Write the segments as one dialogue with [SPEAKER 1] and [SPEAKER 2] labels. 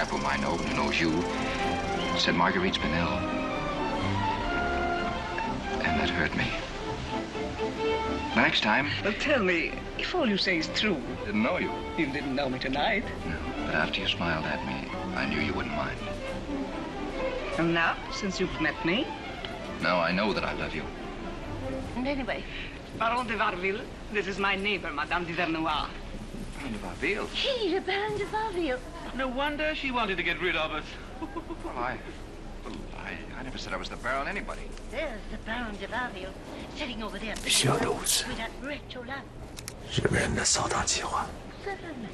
[SPEAKER 1] chap whom I know, who knows you, said Marguerite's been ill. And that hurt me. Next time...
[SPEAKER 2] Well, tell me, if all you say is true...
[SPEAKER 1] Didn't know you.
[SPEAKER 2] You didn't know me tonight.
[SPEAKER 1] No, but after you smiled at me, I knew you wouldn't mind.
[SPEAKER 2] And now, since you've met me...
[SPEAKER 1] Now I know that I love you.
[SPEAKER 3] And anyway...
[SPEAKER 2] Baron de Varville, this is my neighbor, Madame de Vernois.
[SPEAKER 1] Baron de Varville?
[SPEAKER 3] He, the Baron de Varville.
[SPEAKER 4] No wonder she wanted to get rid of us.
[SPEAKER 1] I never said I was the Baron anybody.
[SPEAKER 3] There's the Baron de Varville, sitting over there.
[SPEAKER 5] 需要的物资，
[SPEAKER 3] With that rich old lamp.
[SPEAKER 5] 日本人的扫荡计划。
[SPEAKER 3] Certainly.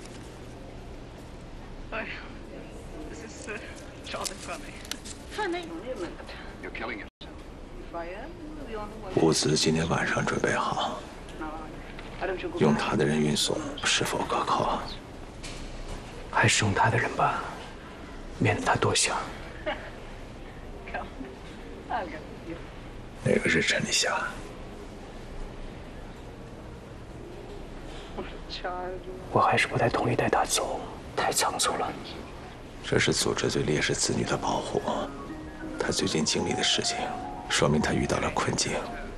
[SPEAKER 2] Well, this is rather funny.
[SPEAKER 3] Funny.
[SPEAKER 1] You're killing yourself.
[SPEAKER 2] If I am, the only one...
[SPEAKER 5] 物资今天晚上准备好，
[SPEAKER 2] Why don't you go
[SPEAKER 5] 用
[SPEAKER 2] back?
[SPEAKER 5] 他的人运送是否可靠？还是用他的人吧，免得他多想。
[SPEAKER 2] Come. I'll go with you.
[SPEAKER 5] 那个是陈立夏，
[SPEAKER 2] What a child you
[SPEAKER 5] 我还是不太同意带他走，太仓促了。这是组织对烈士子女的保护。他最近经历的事情，说明他遇到了困境。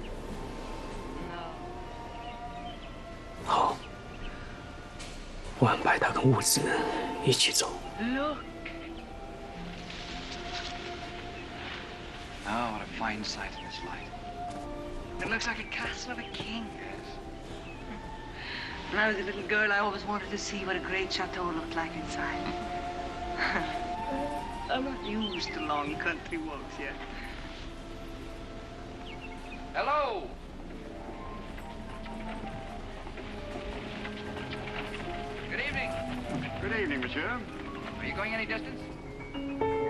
[SPEAKER 5] 好，我安排他跟物资一起走。
[SPEAKER 2] Look.
[SPEAKER 1] Oh, what a fine sight in this light.
[SPEAKER 2] It looks like a castle of a king. When I was a little girl, I always wanted to see what a great chateau looked like inside. I'm not used to long country walks yet.
[SPEAKER 1] Hello! Good evening.
[SPEAKER 6] Good evening, monsieur.
[SPEAKER 1] Are you going any distance?